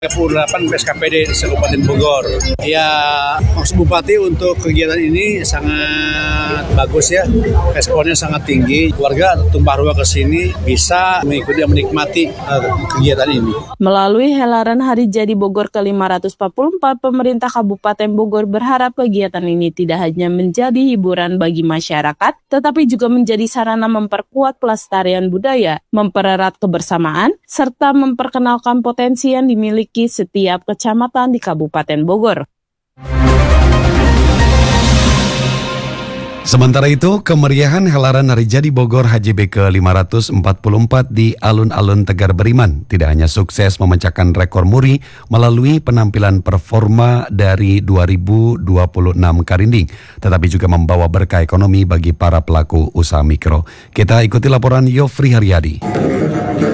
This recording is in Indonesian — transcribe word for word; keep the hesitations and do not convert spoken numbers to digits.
tiga puluh delapan P S K P D di Kabupaten Bogor. Ya, maksud Bupati untuk kegiatan ini sangat bagus ya. Responnya sangat tinggi. Warga tumpah ruah ke sini bisa mengikuti dan menikmati uh, kegiatan ini. Melalui helaran Hari Jadi Bogor ke lima ratus empat puluh empat, pemerintah Kabupaten Bogor berharap kegiatan ini tidak hanya menjadi hiburan bagi masyarakat, tetapi juga menjadi sarana memperkuat pelestarian budaya, mempererat kebersamaan, serta memperkenalkan potensi yang dimiliki setiap kecamatan di Kabupaten Bogor. Sementara itu, kemeriahan helaran Hari Jadi Bogor H J B ke lima ratus empat puluh empat di alun-alun Tegar Beriman tidak hanya sukses memecahkan rekor muri melalui penampilan performa dari dua ribu dua puluh enam Karinding, tetapi juga membawa berkah ekonomi bagi para pelaku usaha mikro. Kita ikuti laporan Yofri Haryadi.